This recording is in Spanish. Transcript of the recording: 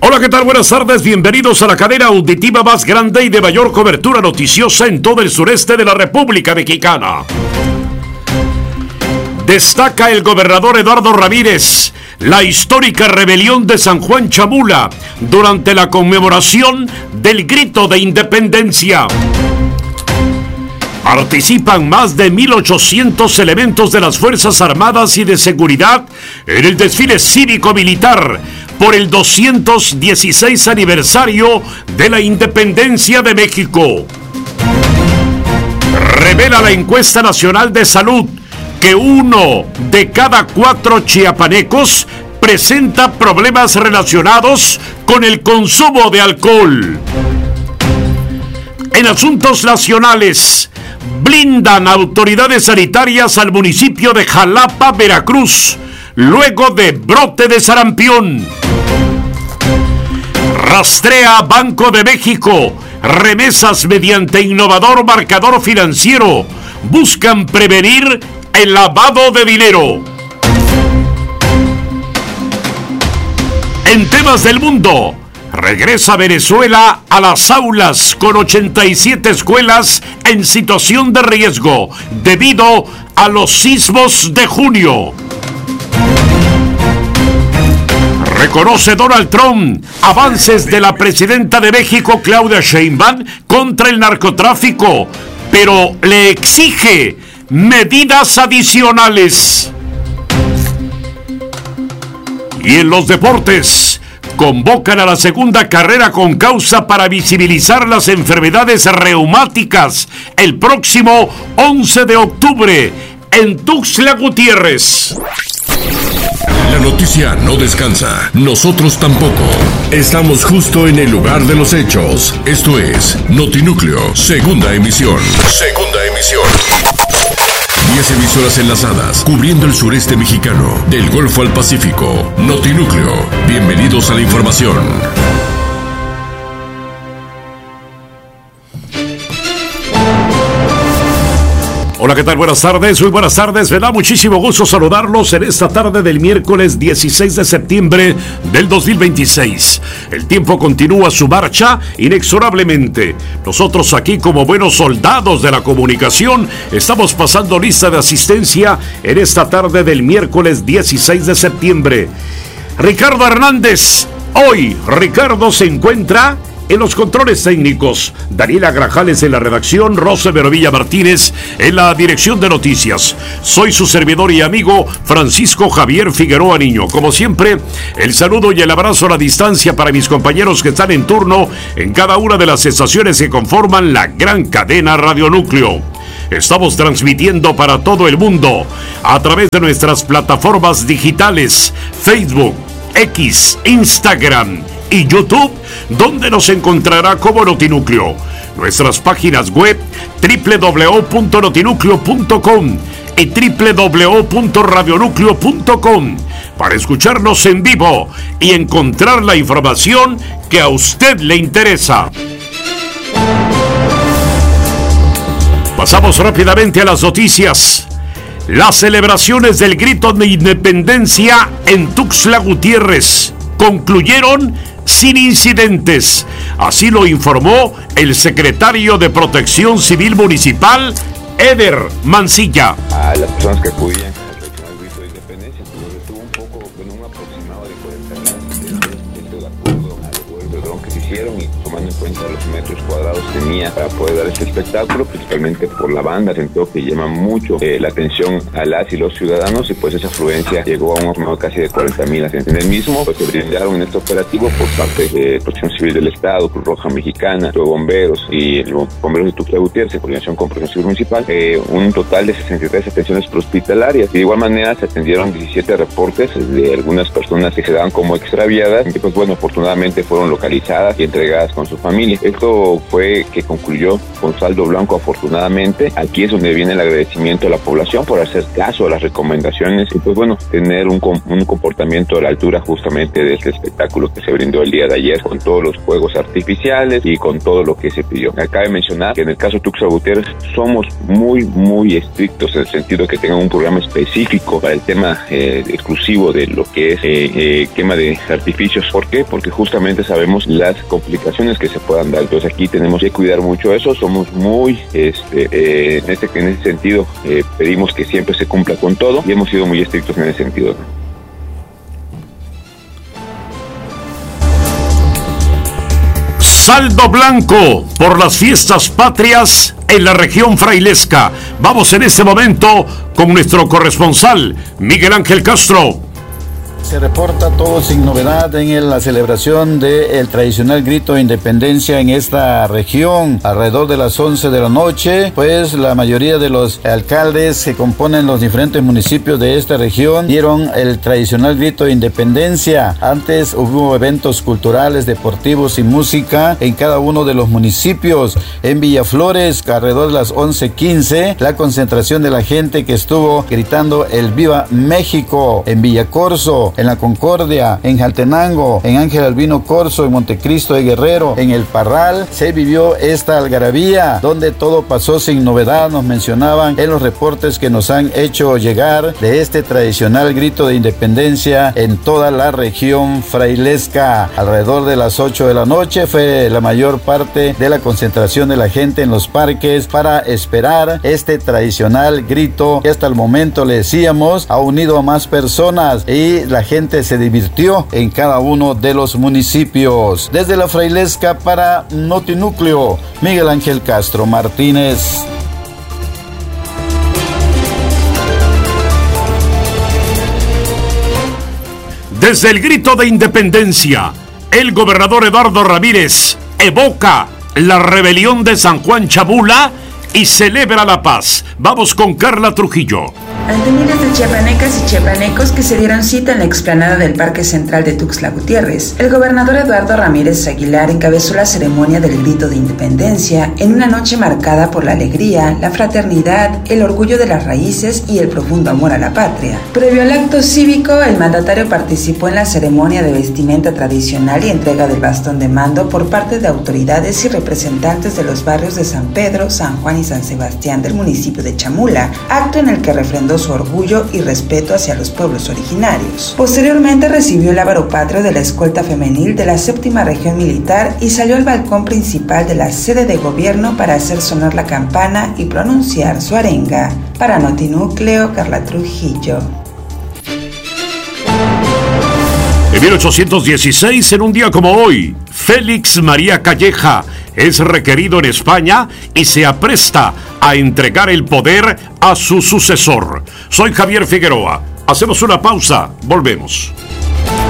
Hola, ¿qué tal? Buenas tardes, bienvenidos a la cadena auditiva más grande y de mayor cobertura noticiosa en todo el sureste de la República Mexicana. Destaca el gobernador Eduardo Ramírez la histórica rebelión de San Juan Chamula durante la conmemoración del Grito de Independencia. Participan más de 1,800 elementos de las Fuerzas Armadas y de Seguridad en el desfile cívico-militar por el 216 aniversario de la Independencia de México. Revela la encuesta nacional de salud que 1 de cada 4 chiapanecos presenta problemas relacionados con el consumo de alcohol. En asuntos nacionales, blindan autoridades sanitarias al municipio de Jalapa, Veracruz, luego de brote de sarampión. Rastrea Banco de México remesas mediante innovador marcador financiero. Buscan prevenir el lavado de dinero. En temas del mundo, regresa Venezuela a las aulas con 87 escuelas en situación de riesgo debido a los sismos de junio. Reconoce Donald Trump avances de la presidenta de México, Claudia Sheinbaum, contra el narcotráfico, pero le exige medidas adicionales. Y en los deportes, convocan a la segunda carrera con causa para visibilizar las enfermedades reumáticas el próximo 11 de octubre en Tuxtla Gutiérrez. La noticia no descansa, nosotros tampoco. Estamos justo en el lugar de los hechos. Esto es Notinúcleo, segunda emisión. Segunda emisión. 10 emisoras enlazadas, cubriendo el sureste mexicano, del Golfo al Pacífico. Notinúcleo, bienvenidos a la información. Hola, ¿qué tal? Buenas tardes, muy buenas tardes. Me da muchísimo gusto saludarlos en esta tarde del miércoles 16 de septiembre del 2026. El tiempo continúa su marcha inexorablemente. Nosotros aquí, como buenos soldados de la comunicación, estamos pasando lista de asistencia en esta tarde del miércoles 16 de septiembre. Ricardo Hernández. Hoy Ricardo se encuentra en los controles técnicos, Daniela Grajales en la redacción, Rosa Verovilla Martínez en la dirección de noticias. Soy su servidor y amigo Francisco Javier Figueroa Niño. Como siempre, el saludo y el abrazo a la distancia para mis compañeros que están en turno en cada una de las estaciones que conforman la gran cadena Radionúcleo. Estamos transmitiendo para todo el mundo a través de nuestras plataformas digitales, Facebook, X, Instagram y YouTube, donde nos encontrará como Notinúcleo. Nuestras páginas web www.notinúcleo.com y www.radionúcleo.com para escucharnos en vivo y encontrar la información que a usted le interesa. Pasamos rápidamente a las noticias. Las celebraciones del Grito de Independencia en Tuxtla Gutiérrez concluyeron sin incidentes. Así lo informó el secretario de Protección Civil Municipal, Eder Mancilla. A las personas que acudían al tradicional grito de independencia, tuvo un poco, un aproximado de 40 de acuerdo al vuelo de dron que se hicieron y tomando en cuenta los metros cuadrados que tenía para poder dar este espectáculo, principalmente por la banda, sentó que llama mucho la atención a las y los ciudadanos y pues esa afluencia llegó a un aproximado casi de 40,000. En el mismo pues, se brindaron en este operativo por parte de Protección Civil del Estado, Cruz Roja Mexicana, los bomberos y los bomberos de Tuxtla Gutiérrez en coordinación con Protección Civil Municipal, un total de 63 atenciones prehospitalarias y de igual manera se atendieron 17 reportes de algunas personas que se daban como extraviadas y pues bueno, afortunadamente fueron localizadas y entregadas con su familia. Esto fue que concluyó con saldo blanco, afortunadamente. Aquí es donde viene el agradecimiento a la población por hacer caso a las recomendaciones y pues bueno, tener un comportamiento a la altura justamente de este espectáculo que se brindó el día de ayer, con todos los fuegos artificiales y con todo lo que se pidió. Cabe mencionar que en el caso de Tuxtla Gutiérrez somos muy estrictos en el sentido que tengan un programa específico para el tema exclusivo de lo que es quema de artificios. ¿Por qué? Porque justamente sabemos las complicaciones que se puedan dar. Entonces aquí tenemos que cuidar mucho eso. Somos muy, en ese sentido, pedimos que siempre se cumpla con todo y hemos sido muy estrictos en ese sentido. Saldo blanco por las fiestas patrias en la región frailesca. Vamos en este momento con nuestro corresponsal, Miguel Ángel Castro. Se reporta todo sin novedad en la celebración del tradicional grito de independencia en esta región. Alrededor de las 11 de la noche, pues la mayoría de los alcaldes que componen los diferentes municipios de esta región dieron el tradicional grito de independencia. Antes hubo eventos culturales, deportivos y música en cada uno de los municipios. En Villaflores, alrededor de las 11:15, la concentración de la gente que estuvo gritando el Viva México. En Villacorso, en La Concordia, en Jaltenango, en Ángel Albino Corzo, en Montecristo de Guerrero, en El Parral, se vivió esta algarabía, donde todo pasó sin novedad. Nos mencionaban en los reportes que nos han hecho llegar de este tradicional grito de independencia en toda la región frailesca. Alrededor de las 8 de la noche fue la mayor parte de la concentración de la gente en los parques para esperar este tradicional grito que hasta el momento, le decíamos, ha unido a más personas y la gente se divirtió en cada uno de los municipios. Desde la frailesca para Notinúcleo, Miguel Ángel Castro Martínez. Desde el grito de independencia, el gobernador Eduardo Ramírez evoca la rebelión de San Juan Chabula y celebra la paz. Vamos con Carla Trujillo. Ante miles de chiapanecas y chiapanecos que se dieron cita en la explanada del Parque Central de Tuxtla Gutiérrez, el gobernador Eduardo Ramírez Aguilar encabezó la ceremonia del grito de independencia en una noche marcada por la alegría, la fraternidad, el orgullo de las raíces y el profundo amor a la patria. Previo al acto cívico, el mandatario participó en la ceremonia de vestimenta tradicional y entrega del bastón de mando por parte de autoridades y representantes de los barrios de San Pedro, San Juan y San Sebastián del municipio de Chamula, acto en el que refrendó su orgullo y respeto hacia los pueblos originarios. Posteriormente recibió el lábaro patrio de la escolta femenil de la 7ª Región Militar y salió al balcón principal de la sede de gobierno para hacer sonar la campana y pronunciar su arenga. Para Notinúcleo, Carla Trujillo. En 1816, en un día como hoy, Félix María Calleja es requerido en España y se apresta a entregar el poder a su sucesor. Soy Javier Figueroa. Hacemos una pausa. Volvemos.